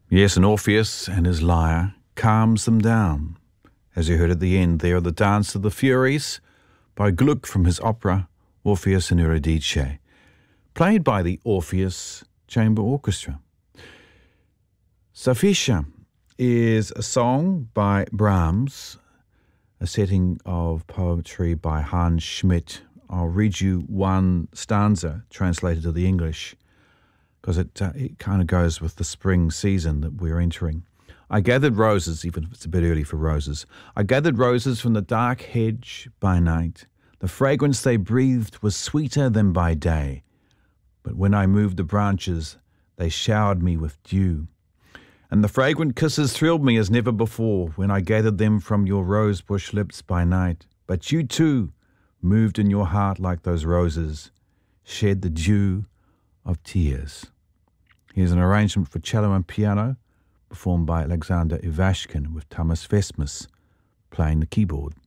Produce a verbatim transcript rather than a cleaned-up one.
Yes, and Orpheus and his lyre calms them down. As you heard at the end there, the Dance of the Furies by Gluck from his opera Orpheus and Eurydice, played by the Orpheus Chamber Orchestra. Sophischa is a song by Brahms, a setting of poetry by Hans Schmidt. I'll read you one stanza translated to the English, because it, uh, it kind of goes with the spring season that we're entering. I gathered roses, even if it's a bit early for roses. I gathered roses from the dark hedge by night. The fragrance they breathed was sweeter than by day. But when I moved the branches, they showered me with dew. And the fragrant kisses thrilled me as never before when I gathered them from your rosebush lips by night. But you too moved in your heart like those roses, shed the dew of tears. Here's an arrangement for cello and piano, performed by Alexander Ivashkin with Thomas Vesmus playing the keyboard.